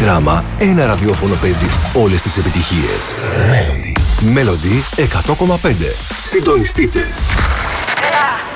Δράμα, ένα ραδιόφωνο παίζει όλες τις επιτυχίες. Melody 100,5. Συντονιστείτε.